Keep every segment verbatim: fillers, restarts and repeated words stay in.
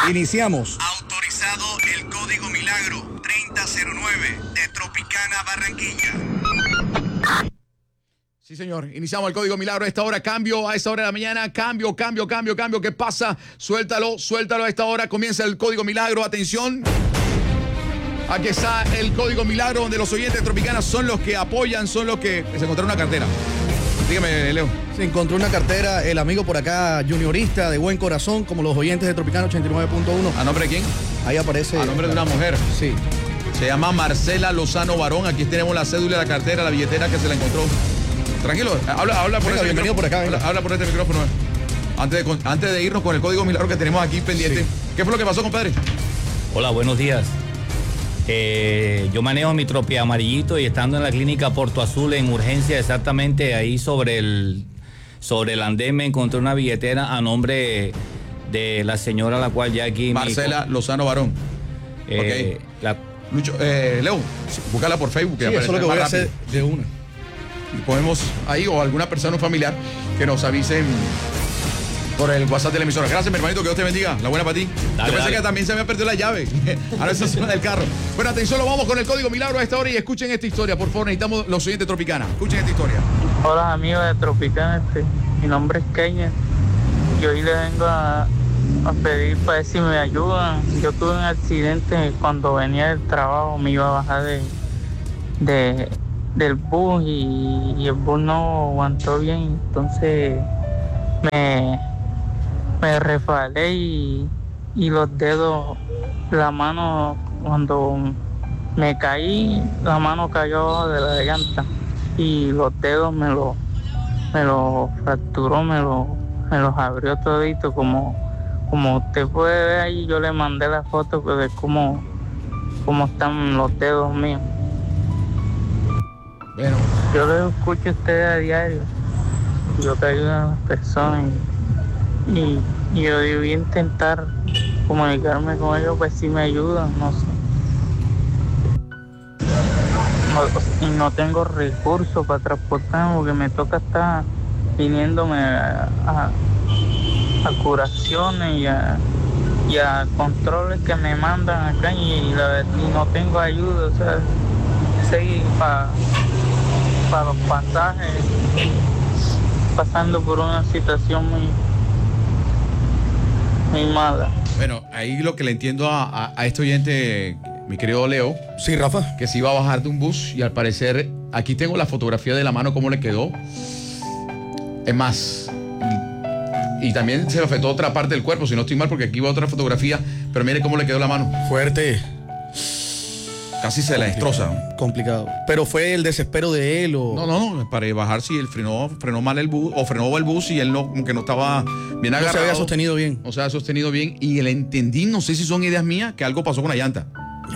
Iniciamos. Autorizado el código Milagro treinta cero nueve de Tropicana Barranquilla. Sí, señor. Iniciamos el código Milagro a esta hora. Cambio a esta hora de la mañana. Cambio, cambio, cambio, cambio. ¿Qué pasa? Suéltalo, suéltalo a esta hora. Comienza el código Milagro. Atención. Aquí está el código Milagro, donde los oyentes de Tropicana son los que apoyan, son los que se encontraron una cartera. Dígame, Leo. Se encontró una cartera, el amigo por acá, juniorista, de buen corazón, como los oyentes de Tropicana ochenta y nueve punto uno. ¿A nombre de quién? Ahí aparece. A nombre de una mujer. Sí. Se llama Marcela Lozano Barón. Aquí tenemos la cédula, la cartera, la billetera que se la encontró. Tranquilo, habla, habla por venga, este bienvenido micrófono. por acá. Habla, habla por este micrófono. Antes de, antes de irnos con el código Milagro que tenemos aquí pendiente. Sí. ¿Qué fue lo que pasó, compadre? Hola, buenos días. Eh, yo manejo mi Tropi amarillito y estando en la clínica Porto Azul en urgencia, exactamente ahí sobre el sobre el andén me encontré una billetera a nombre de la señora a la cual ya aquí... Marcela Lozano Barón. Eh, ok. La, Lucho, eh, Leo, búscala por Facebook. Que sí, eso es lo que voy a hacer de una. Y ponemos ahí o alguna persona familiar que nos avisen por el WhatsApp de la emisora. Gracias, mi hermanito, que Dios te bendiga. La buena para ti. Dale, Yo pensé dale. que también se me había perdido la llave. Ahora eso suena del carro. Bueno, atención, lo vamos con el código Milagro a esta hora y escuchen esta historia. Por favor, necesitamos los oyentes de Tropicana. Escuchen esta historia. Hola amigos de Tropicana, este, mi nombre es Kenia y hoy les vengo a, a pedir para ver si me ayudan. Yo tuve un accidente cuando venía del trabajo, me iba a bajar de, de del bus y, y el bus no aguantó bien, entonces me, me resbalé y, y los dedos, la mano, cuando me caí, la mano cayó abajo de la llanta y los dedos me lo me lo fracturó, me lo me los abrió todito, como como usted puede ver ahí. Yo le mandé la foto de cómo cómo están los dedos míos. Bueno, Yo los escucho a ustedes a diario, yo que ayudo a las personas y, y, y yo voy a intentar comunicarme con ellos, pues si me ayudan, no sé. No, y no tengo recursos para transportarme porque me toca estar viniéndome a, a, a curaciones y a, y a controles que me mandan acá y, la, y no tengo ayuda, o sea, seguir para para los pasajes, pasando por una situación muy, muy mala. bueno, ahí lo que le entiendo a, a, a este oyente, mi querido Leo, Sí, Rafa. que se iba a bajar de un bus y al parecer, aquí tengo la fotografía de la mano, cómo le quedó. Es más, y también se le afectó otra parte del cuerpo, si no estoy mal, porque aquí va otra fotografía, pero mire cómo le quedó la mano. Fuerte. Casi se la destroza. Complicado. Pero fue el desespero de él o... No, no, no, para bajar si él frenó, frenó mal el bus, o frenó el bus y él no, como que no estaba bien no agarrado. se había sostenido bien. O sea, sostenido bien. Y le entendí, no sé si son ideas mías, que algo pasó con la llanta.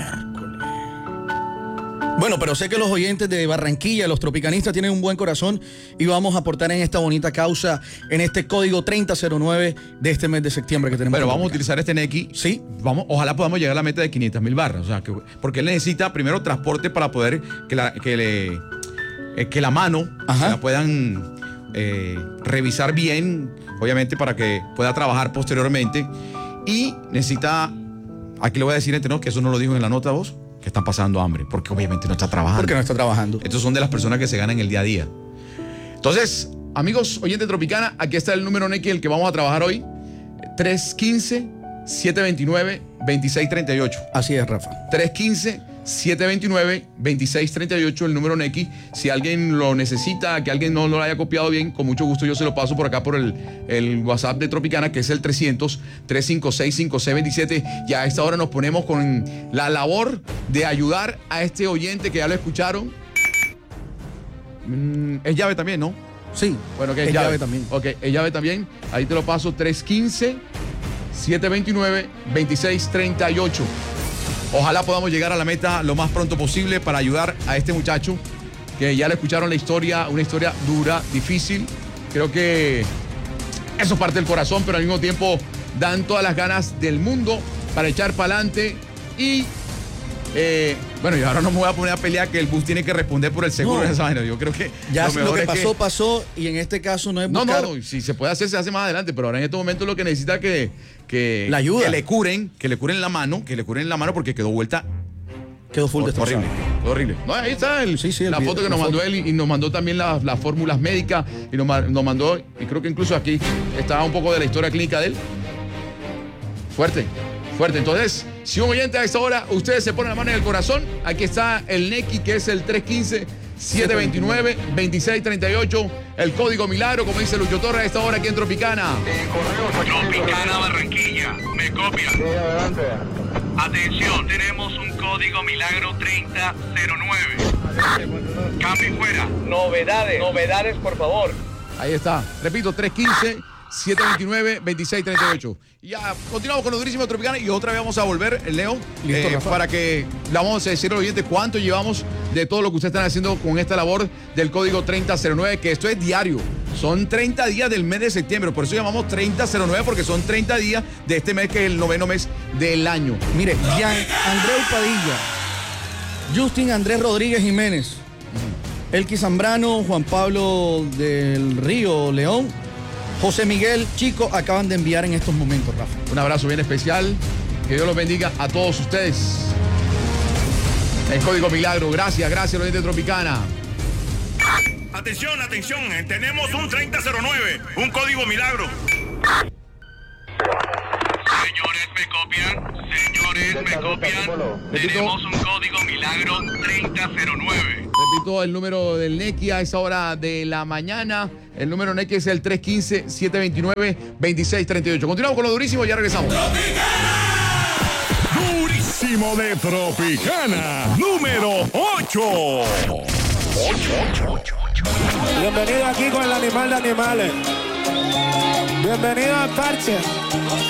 Bueno, pero sé que los oyentes de Barranquilla, los tropicanistas, tienen un buen corazón y vamos a aportar en esta bonita causa, en este código treinta cero nueve de este mes de septiembre que tenemos. Pero vamos a Tropicana. utilizar este Neki. Sí. Vamos, ojalá podamos llegar a la meta de quinientas mil barras. O sea, que, porque él necesita primero transporte para poder que la, que le, eh, que la mano Ajá. la puedan eh, revisar bien, obviamente para que pueda trabajar posteriormente. Y necesita, aquí le voy a decir entre nos que eso no lo dijo en la nota vos, que están pasando hambre, porque obviamente no está trabajando. Porque no está trabajando. Estos son de las personas que se ganan el día a día. Entonces, amigos oyentes de Tropicana, aquí está el número Neki, el que vamos a trabajar hoy. tres uno cinco, siete dos nueve, dos seis tres ocho. Así es, Rafa. tres uno cinco, siete dos nueve, dos seis tres ocho, el número Neki. Si alguien lo necesita, que alguien no lo haya copiado bien, con mucho gusto yo se lo paso por acá por el, el WhatsApp de Tropicana, que es el trescientos, trescientos cincuenta y seis, cincuenta y seis veintisiete. Y a esta hora nos ponemos con la labor de ayudar a este oyente que ya lo escucharon. Mm, es llave también, ¿no? Sí. Bueno, que es, es llave. llave también. Ok, es llave también. Ahí te lo paso, tres uno cinco, siete dos nueve, dos seis tres ocho. Ojalá podamos llegar a la meta lo más pronto posible para ayudar a este muchacho que ya le escucharon la historia, una historia dura, difícil. Creo que eso parte del corazón, pero al mismo tiempo dan todas las ganas del mundo para echar para adelante y eh, Bueno, y ahora no me voy a poner a pelear que el bus tiene que responder por el seguro No. en esa vaina. Yo creo que Ya lo lo, mejor que es pasó, pasó, y en este caso no es No, buscar... no, si se puede hacer, se hace más adelante, pero ahora en este momento lo que necesita que, que, La ayuda. que le curen, que le curen la mano, que le curen la mano porque quedó vuelta Quedó full destrozado. horrible, horrible. No, ahí está el- Sí, sí, el la video- foto que la nos mandó foto. él y, y nos mandó también las, las fórmulas médicas y nos, ma- nos mandó, y creo que incluso aquí estaba un poco de la historia clínica de él. Fuerte, fuerte. Entonces, si un oyente a esta hora, ustedes se ponen la mano en el corazón, aquí está el Neki, que es el tres uno cinco, siete dos nueve, dos seis tres ocho, el código Milagro, como dice Lucho Torres a esta hora aquí en Tropicana. Tropicana Barranquilla, me copia. Atención, tenemos un código milagro treinta cero nueve. Cambio y fuera. Novedades, novedades, por favor. Ahí está. Repito, tres uno cinco, siete dos nueve, dos seis tres ocho. Y ya continuamos con lo durísimo de Tropicana y otra vez vamos a volver, Leo, Listo, eh, Rafa. para que le vamos a decir al oyente cuánto llevamos de todo lo que ustedes están haciendo con esta labor del código treinta cero nueve, que esto es diario. Son treinta días del mes de septiembre, por eso llamamos treinta cero nueve, porque son treinta días de este mes que es el noveno mes del año. Mire, Jean Andreu Padilla, Justin Andrés Rodríguez Jiménez, Elki Zambrano, Juan Pablo del Río León, José Miguel Chico acaban de enviar en estos momentos, Rafa. Un abrazo bien especial. Que Dios los bendiga a todos ustedes. El código Milagro. Gracias, gracias, oyente de Tropicana. Atención, atención, tenemos un treinta cero nueve, un código milagro. Señores, me copian. Señores, me copian. Repito. Tenemos un código milagro treinta cero nueve. Repito el número del Neki a esa hora de la mañana. El número Neki es el tres uno cinco, siete dos nueve, dos seis tres ocho. Continuamos con lo durísimo y ya regresamos. Durísimo de Tropicana, número ocho. Bienvenido aquí con el animal de animales. Bienvenido al parche.